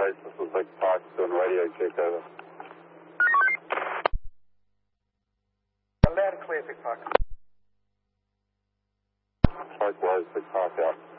Base. This is Big Fox doing radio check over. Loud and clear, Big Fox. Likewise, Big Fox out.